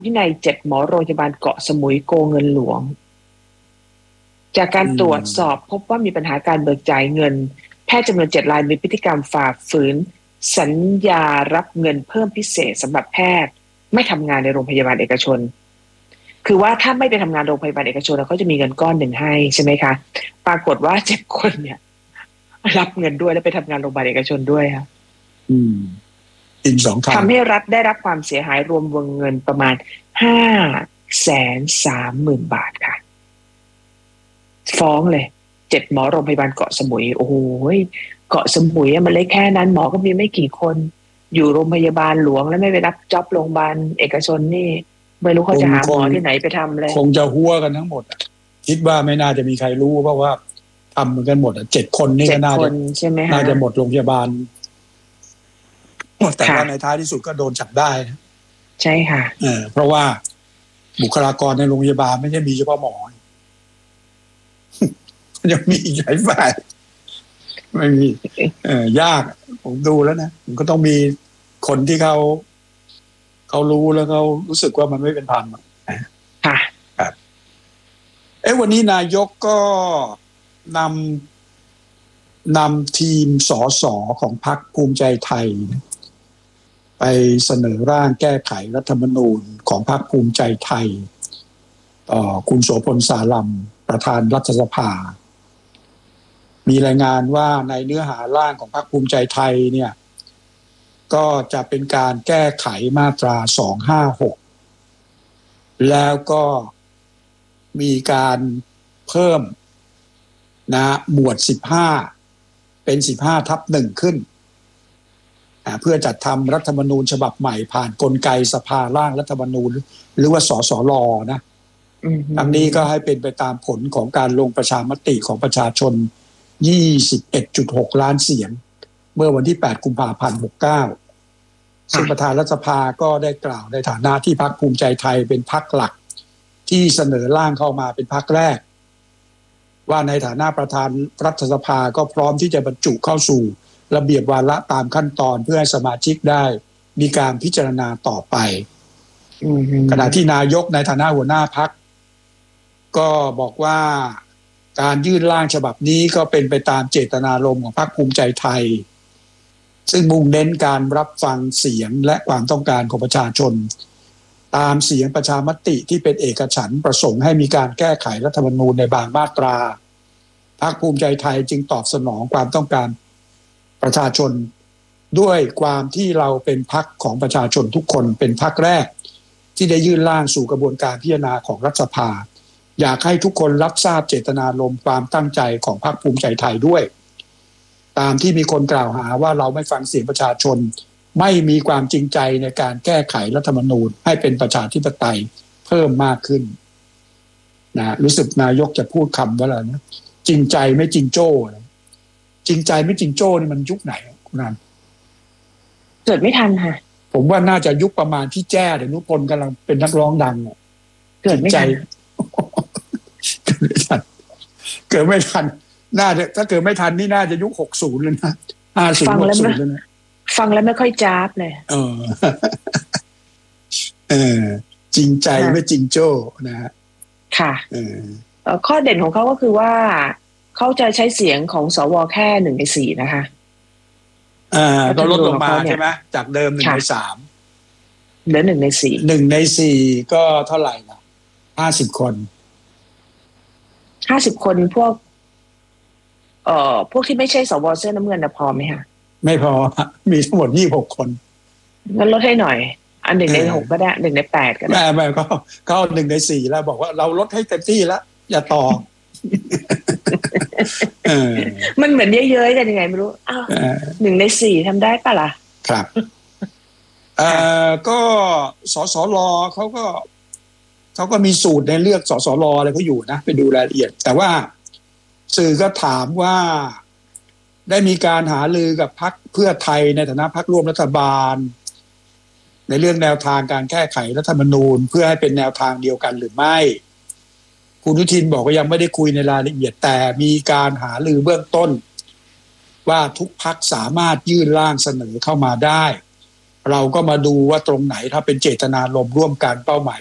วินัย7 หมอโรงพยาบาลเกาะสมุยโกงเงินหลวงจากการตรวจสอบพบว่ามีปัญหาการเบิกจ่ายเงินแพทย์จำนวน7 รายมีพฤติกรรมฝ่าฝืนสัญญารับเงินเพิ่มพิเศษสำหรับแพทย์ไม่ทำงานในโรงพยาบาลเอกชนคือว่าถ้าไม่ไปทำงานโรงพยาบาลเอกชนเขาจะมีเงินก้อนหนึ่งให้ใช่ไหมคะปรากฏว่า7 คนเนี่ยรับเงินด้วยแล้วไปทำงานโรงพยาบาลเอกชนด้วยค่ะอิน2 ทางทำให้รัฐได้รับความเสียหายรวมวงเงินประมาณ530,000 บาทค่ะฟ้องเลย7 หมอโรงพยาบาลเกาะสมุยโอ้โหเกาะสมุยมันเล็กแค่นั้นหมอก็มีไม่กี่คนอยู่โรงพยาบาลหลวงแล้วไม่ไปรับจ็อบโรงพยาบาลเอกชนนี่ไม่รู้เขาจะหาหมอที่ไหนไปทำเลยคงจะหัวกันทั้งหมดคิดว่าไม่น่าจะมีใครรู้เพราะว่าทำเหมือนกันหมด7 คนนี่ก็น่าจะใช่ไหมน่าจะหมดโรงพยาบาลแต่ว่าในท้ายที่สุดก็โดนจับได้นะใช่ค่ะเพราะว่าบุคลากรในโรงพยาบาลไม่ใช่มีเฉพาะหมอยังมีอีกหลายฝ่ายไม่มียากผมดูแล้วนะมันก็ต้องมีคนที่เขารู้แล้วเขารู้สึกว่ามันไม่เป็นธรรมค่ะครับวันนี้นายกก็นำทีมสสของพรรคภูมิใจไทยไปเสนอร่างแก้ไขรัฐธรรมนูญของพรรคภูมิใจไทยต่อคุณโสพลสาลัมประธานรัฐสภามีรายงานว่าในเนื้อหาร่างของพรรคภูมิใจไทยเนี่ยก็จะเป็นการแก้ไขมาตรา256แล้วก็มีการเพิ่มหมวด15เป็น15/1ขึ้นเพื่อจัดทำรัฐธรรมนูญฉบับใหม่ผ่านกลไกสภาร่างรัฐธรรมนูญหรือว่าสสรนะทั้งนี้ก็ให้เป็นไปตามผลของการลงประชามติของประชาชน 21.6 ล้านเสียงเมื่อวันที่8 กุมภาพันธ์ 69ซึ่งประธานรัฐสภาก็ได้กล่าวในฐานะที่พรรคภูมิใจไทยเป็นพรรคหลักที่เสนอร่างเข้ามาเป็นพรรคแรกว่าในฐานะประธานรัฐสภาก็พร้อมที่จะบรรจุเข้าสู่ระเบียบวาระตามขั้นตอนเพื่อให้สมาชิกได้มีการพิจารณาต่อไปขณะที่นายกในฐานะหัวหน้าพรรคก็บอกว่าการยื่นร่างฉบับนี้ก็เป็นไปตามเจตนารมณ์ของพรรคภูมิใจไทยซึ่งมุ่งเน้นการรับฟังเสียงและความต้องการของประชาชนตามเสียงประชามติที่เป็นเอกฉันท์ประสงค์ให้มีการแก้ไขรัฐธรรมนูญในบางมาตราพรรคภูมิใจไทยจึงตอบสนองความต้องการประชาชนด้วยความที่เราเป็นพรรคของประชาชนทุกคนเป็นพรรคแรกที่ได้ยื่นร่างสู่กระบวนการพิจารณาของรัฐสภาอยากให้ทุกคนรับทราบเจตนารมณ์ความตั้งใจของพรรคภูมิใจไทยด้วยตามที่มีคนกล่าวหาว่าเราไม่ฟังเสียงประชาชนไม่มีความจริงใจในการแก้ไขรัฐธรรมนูญให้เป็นประชาธิปไตยเพิ่มมากขึ้นนะรู้สึกนายกจะพูดคำว่าอะไรนะจริงใจไม่จริงโจ้จริงใจไม่จริงโจ้นี่มันยุคไหนคุณนันเกิดไม่ทันค่ะผมว่าน่าจะยุคประมาณที่แจ้เดี๋ยวนุพลกำลังเป็นนักร้องดังเกิดไม่ทันเกิดไม่ทันน่าจะถ้าเกิดไม่ทันนี่น่าจะยุค60เลยนะ50 60เลยนะฟังแล้วไม่ค่อยจ้าบเลยจริงใจไม่จริงโจ้นะฮะค่ะข้อเด่นของเขาก็คือว่าเขาจะใช้เสียงของสวแค่1 ใน 4นะคะก็ลดลงมาใช่ไหมจากเดิม1 ใน 3 เหลือ1 ใน 4 1 ใน 4ก็เท่าไหร่ล่ะ50 คน 50 คนพวกที่ไม่ใช่สวเสื้อน้ำเงินพอไหมคะไม่พอมีทั้งหมด26 คนงั้นลดให้หน่อยอัน1 ใน 6ก็ได้1 ใน 8ก็ได้ไม่ก็1 ใน 4แล้วบอกว่าเราลดให้เต็มที่แล้วอย่าต่อมันเหมือนเย้ยๆกันยังไงไม่รู้1 ใน 4ทำได้ปะล่ะครับก็สสรเขาก็มีสูตรในเลือกสสรอะไรเขาอยู่นะไปดูรายละเอียดแต่ว่าสื่อก็ถามว่าได้มีการหารือกับพรรคเพื่อไทยในฐานะพรรคร่วมรัฐบาลในเรื่องแนวทางการแก้ไขรัฐธรรมนูญเพื่อให้เป็นแนวทางเดียวกันหรือไม่คุณอนุทินบอกว่ายังไม่ได้คุยในรายละเอียดแต่มีการหารือเบื้องต้นว่าทุกพรรคสามารถยื่นร่างเสนอเข้ามาได้เราก็มาดูว่าตรงไหนถ้าเป็นเจตนารมณ์ร่วมกันเป้าหมาย